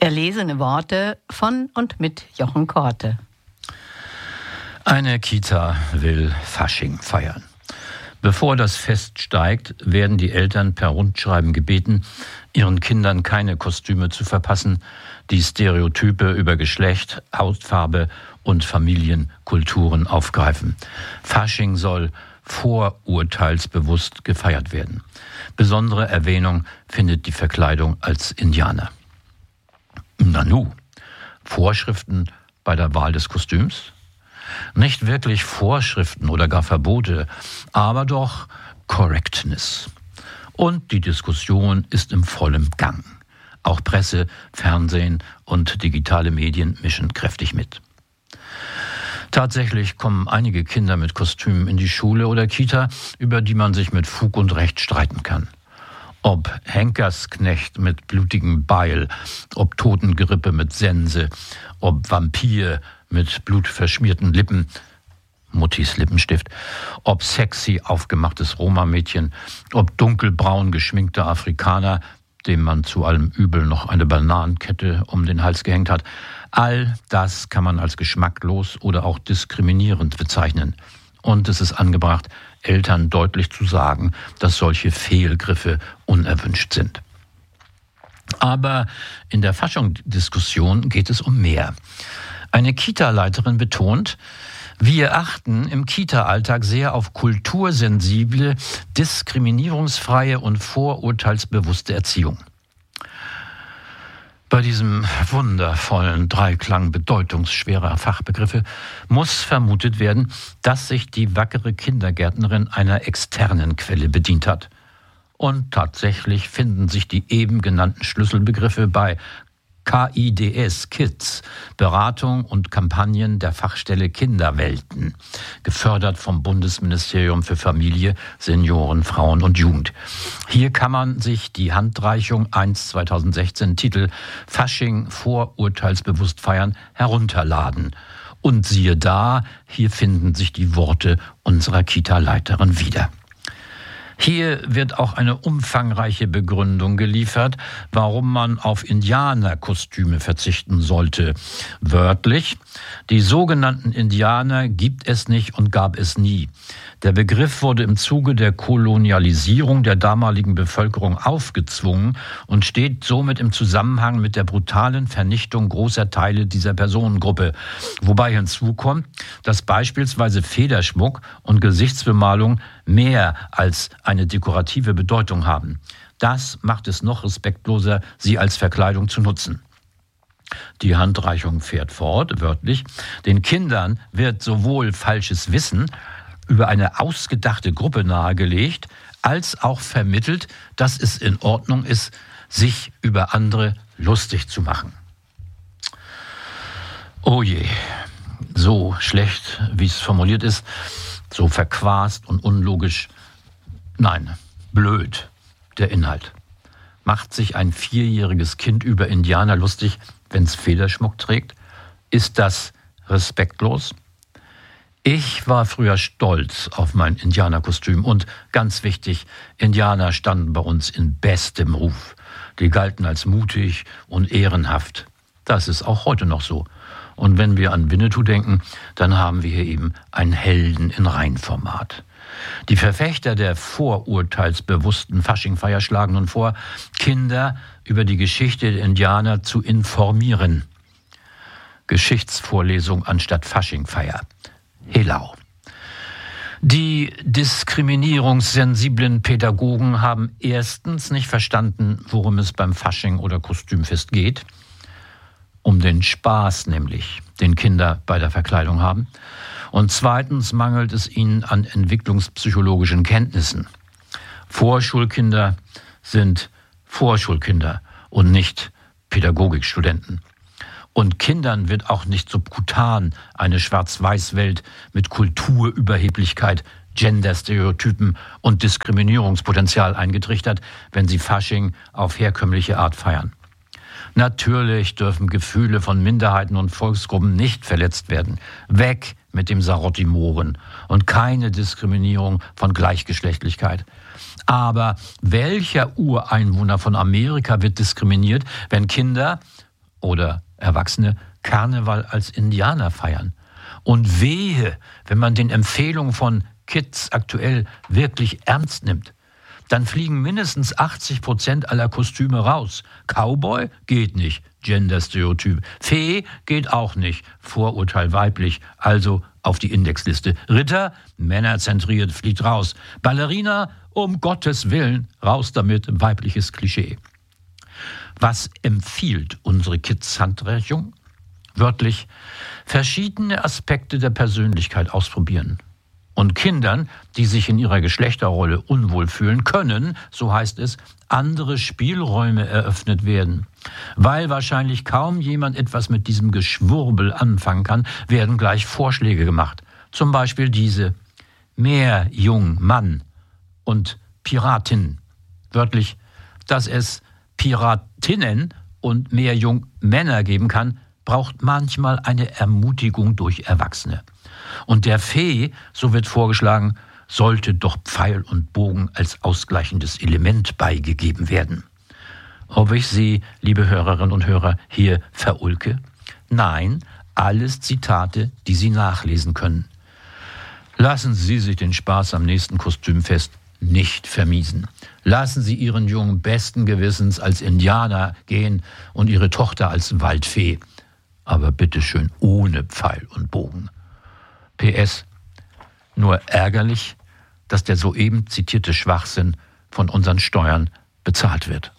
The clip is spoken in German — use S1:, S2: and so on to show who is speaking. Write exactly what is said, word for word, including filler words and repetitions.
S1: Erlesene Worte von und mit Jochen Korte.
S2: Eine Kita will Fasching feiern. Bevor das Fest steigt, werden die Eltern per Rundschreiben gebeten, ihren Kindern keine Kostüme zu verpassen, die Stereotype über Geschlecht, Hautfarbe und Familienkulturen aufgreifen. Fasching soll vorurteilsbewusst gefeiert werden. Besondere Erwähnung findet die Verkleidung als Indianer. Nanu, Vorschriften bei der Wahl des Kostüms? Nicht wirklich Vorschriften oder gar Verbote, aber doch Correctness. Und die Diskussion ist im vollen Gang. Auch Presse, Fernsehen und digitale Medien mischen kräftig mit. Tatsächlich kommen einige Kinder mit Kostümen in die Schule oder Kita, über die man sich mit Fug und Recht streiten kann. Ob Henkersknecht mit blutigem Beil, ob Totengerippe mit Sense, ob Vampir mit blutverschmierten Lippen, Muttis Lippenstift, ob sexy aufgemachtes Roma-Mädchen, ob dunkelbraun geschminkter Afrikaner, dem man zu allem Übel noch eine Bananenkette um den Hals gehängt hat. All das kann man als geschmacklos oder auch diskriminierend bezeichnen. Und es ist angebracht, Eltern deutlich zu sagen, dass solche Fehlgriffe unerwünscht sind. Aber in der Fasching-Diskussion geht es um mehr. Eine Kita-Leiterin betont, wir achten im Kita-Alltag sehr auf kultursensible, diskriminierungsfreie und vorurteilsbewusste Erziehung. Bei diesem wundervollen Dreiklang bedeutungsschwerer Fachbegriffe muss vermutet werden, dass sich die wackere Kindergärtnerin einer externen Quelle bedient hat. Und tatsächlich finden sich die eben genannten Schlüsselbegriffe bei K I D S Kids, Beratung und Kampagnen der Fachstelle Kinderwelten, gefördert vom Bundesministerium für Familie, Senioren, Frauen und Jugend. Hier kann man sich die Handreichung eins zweitausendsechzehn Titel Fasching vorurteilsbewusst feiern herunterladen. Und siehe da, hier finden sich die Worte unserer Kita-Leiterin wieder. Hier wird auch eine umfangreiche Begründung geliefert, warum man auf Indianerkostüme verzichten sollte. Wörtlich: Die sogenannten Indianer gibt es nicht und gab es nie. Der Begriff wurde im Zuge der Kolonialisierung der damaligen Bevölkerung aufgezwungen und steht somit im Zusammenhang mit der brutalen Vernichtung großer Teile dieser Personengruppe. Wobei hinzukommt, dass beispielsweise Federschmuck und Gesichtsbemalung mehr als eine dekorative Bedeutung haben. Das macht es noch respektloser, sie als Verkleidung zu nutzen. Die Handreichung fährt fort, wörtlich: Den Kindern wird sowohl falsches Wissen über eine ausgedachte Gruppe nahegelegt, als auch vermittelt, dass es in Ordnung ist, sich über andere lustig zu machen. Oh je, so schlecht, wie es formuliert ist, so verquast und unlogisch, nein, blöd, der Inhalt. Macht sich ein vierjähriges Kind über Indianer lustig, wenn es Federschmuck trägt? Ist das respektlos? Ich war früher stolz auf mein Indianerkostüm und, ganz wichtig, Indianer standen bei uns in bestem Ruf. Die galten als mutig und ehrenhaft. Das ist auch heute noch so. Und wenn wir an Winnetou denken, dann haben wir hier eben einen Helden in Reinformat. Die Verfechter der vorurteilsbewussten Faschingfeier schlagen nun vor, Kinder über die Geschichte der Indianer zu informieren. Geschichtsvorlesung anstatt Faschingfeier. Helau. Die diskriminierungssensiblen Pädagogen haben erstens nicht verstanden, worum es beim Fasching oder Kostümfest geht. Um den Spaß nämlich, den Kinder bei der Verkleidung haben. Und zweitens mangelt es ihnen an entwicklungspsychologischen Kenntnissen. Vorschulkinder sind Vorschulkinder und nicht Pädagogikstudenten. Und Kindern wird auch nicht subkutan eine Schwarz-Weiß-Welt mit Kulturüberheblichkeit, Genderstereotypen und Diskriminierungspotenzial eingetrichtert, wenn sie Fasching auf herkömmliche Art feiern. Natürlich dürfen Gefühle von Minderheiten und Volksgruppen nicht verletzt werden. Weg mit dem Sarotti-Mohren und keine Diskriminierung von Gleichgeschlechtlichkeit. Aber welcher Ureinwohner von Amerika wird diskriminiert, wenn Kinder oder Erwachsene Karneval als Indianer feiern. Und wehe, wenn man den Empfehlungen von Kids aktuell wirklich ernst nimmt. Dann fliegen mindestens achtzig Prozent aller Kostüme raus. Cowboy geht nicht, Genderstereotyp. Fee geht auch nicht, Vorurteil weiblich, also auf die Indexliste. Ritter, männerzentriert, fliegt raus. Ballerina, um Gottes Willen, raus damit, weibliches Klischee. Was empfiehlt unsere Kids-Handreichung? Wörtlich, verschiedene Aspekte der Persönlichkeit ausprobieren. Und Kindern, die sich in ihrer Geschlechterrolle unwohl fühlen, können, so heißt es, andere Spielräume eröffnet werden. Weil wahrscheinlich kaum jemand etwas mit diesem Geschwurbel anfangen kann, werden gleich Vorschläge gemacht. Zum Beispiel diese: mehr Jung Mann und Piratin. Wörtlich, dass es Piratinnen und mehr Jung Männer geben kann, braucht manchmal eine Ermutigung durch Erwachsene. Und der Fee, so wird vorgeschlagen, sollte doch Pfeil und Bogen als ausgleichendes Element beigegeben werden. Ob ich Sie, liebe Hörerinnen und Hörer, hier verulke? Nein, alles Zitate, die Sie nachlesen können. Lassen Sie sich den Spaß am nächsten Kostümfest nicht vermiesen. Lassen Sie Ihren Jungen besten Gewissens als Indianer gehen und Ihre Tochter als Waldfee. Aber bitteschön ohne Pfeil und Bogen. P S. Nur ärgerlich, dass der soeben zitierte Schwachsinn von unseren Steuern bezahlt wird.